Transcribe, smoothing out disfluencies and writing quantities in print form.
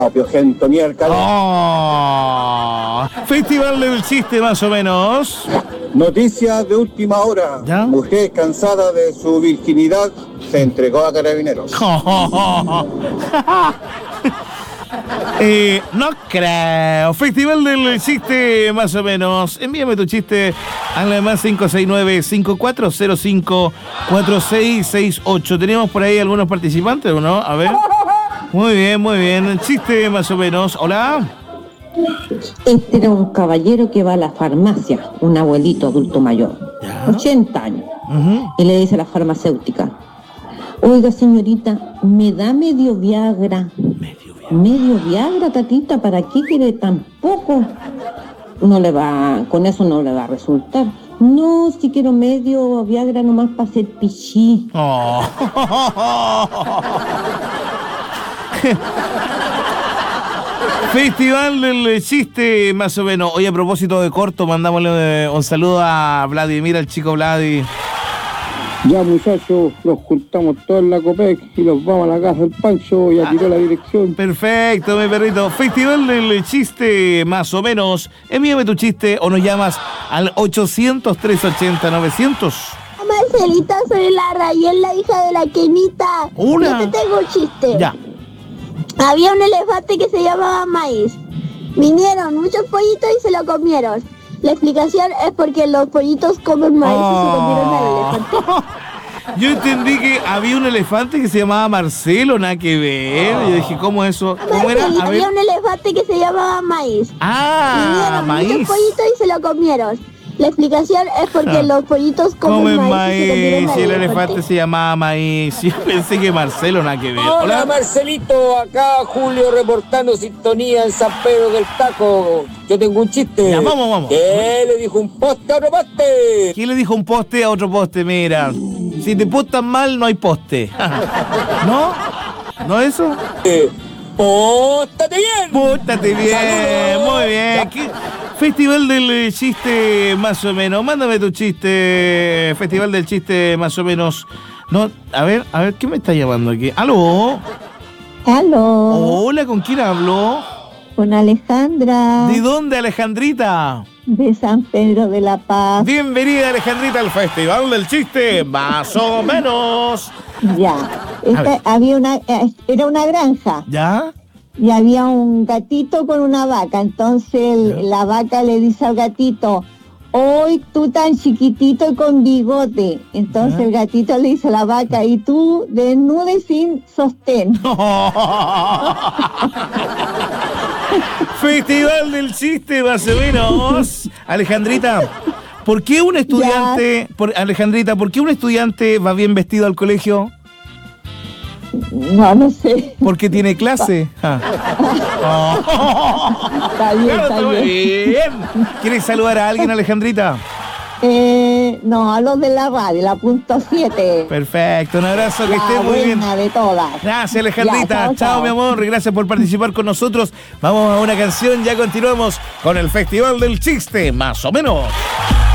Piojento, miércoles. Oh, Festival del Chiste, más o menos. Noticias de última hora. ¿Ya? Mujer cansada de su virginidad se entregó a carabineros. No creo. Festival del Chiste, más o menos. Envíame tu chiste al más 569-5405-4668. ¿Tenemos por ahí algunos participantes o no? A ver. Muy bien, muy bien. Chiste, más o menos. Hola. Este era un caballero que va a la farmacia, un abuelito adulto mayor, ¿Ya? 80 años, y le dice a la farmacéutica: oiga señorita, ¿me da medio Viagra? Medio Viagra, tatita, ¿para qué quiere tan poco? Con eso no le va a resultar. No, si quiero medio Viagra nomás para hacer pichí. Oh. Festival del Chiste, más o menos. Hoy, a propósito de corto, mandámosle un saludo a Vladimir, al chico Vladi. Ya, muchachos, los juntamos todos en la Copec y los vamos a la casa del Pancho, ya tiró la dirección. Perfecto, mi perrito. Festival del Chiste, más o menos. Envíame tu chiste o nos llamas al 800-380-900. Marcelita, soy la Rayel, la hija de la Kenita. Hola. Yo te tengo un chiste. Ya. Había un elefante que se llamaba Maíz. Vinieron muchos pollitos y se lo comieron. La explicación es porque los pollitos comen maíz y se comieron al elefante. Yo entendí que había un elefante que se llamaba Marcelo, nada que ver. Yo dije, ¿cómo eso? ¿Cómo era? Marcelita, A ver. había un elefante que se llamaba Maíz. Ah, Vinieron maíz. muchos pollitos y se lo comieron. La explicación es porque los pollitos comen maíz y se comieron al y el elefante. elefante se llamaba Maíz. Yo pensé que Marcelo, nada que ver. Hola Marcelito, acá Julio reportando sintonía en San Pedro del Taco. Yo tengo un chiste. Ya, vamos. ¿Qué le dijo un poste a otro poste? ¿Quién le dijo un poste a otro poste? Mira, si te portas mal, no hay poste. ¿No? ¿No eso? ¡Póstate bien! Pórtate bien, Saludos. muy bien. Festival del Chiste, más o menos. Mándame tu chiste. Festival del Chiste, más o menos. No, a ver, ¿qué me está llamando aquí? ¿Aló? Aló, Hola, ¿con quién hablo? con Alejandra, ¿De dónde, Alejandrita? de San Pedro de la Paz. Bienvenida, Alejandrita, al Festival del Chiste, más o menos. Ya, era una granja. ¿Ya? Y había un gatito con una vaca, entonces la vaca le dice al gatito: hoy tú tan chiquitito y con bigote. Entonces el gatito le dice a la vaca: y tú desnuda y sin sostén. Festival del Chiste, más o menos. Alejandrita, ¿por qué un estudiante, Alejandrita, ¿por qué un estudiante va bien vestido al colegio? No sé. Porque tiene clase. Está bien, Claro, está muy bien. bien. ¿Quieres saludar a alguien, Alejandrita? No, a los de la radio, la .7. Perfecto, un abrazo, que esté La muy bien. buena de todas. Gracias, Alejandrita. Ya, chao, mi amor. Gracias por participar con nosotros. Vamos a una canción, ya continuamos con el Festival del Chiste, más o menos.